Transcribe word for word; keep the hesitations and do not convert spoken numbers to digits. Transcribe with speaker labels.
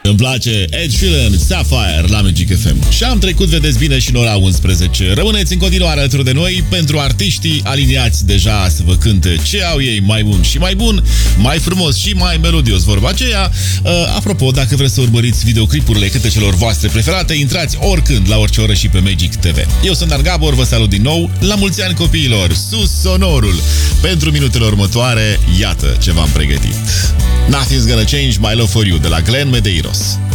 Speaker 1: Îmi place Ed Sheeran, Sapphire la Magic F M. Și am trecut, vedeți bine, și în ora unsprezece. Rămâneți în continuare alături de noi pentru artiștii aliniați deja să vă cânte ce au ei mai bun și mai bun, mai frumos și mai melodios, vorba aceea. Uh, apropo, dacă vreți să urmăriți videoclipurile cântecelor voastre preferate, intrați oricând, la orice oră și pe Magic T V. Eu sunt Dan Gabor, vă salut din nou. La mulți ani copiilor, sus sonorul! Pentru minutele următoare, iată ce v-am pregătit. Nothing's Gonna Change My Love For You de la Glenn Medeiros.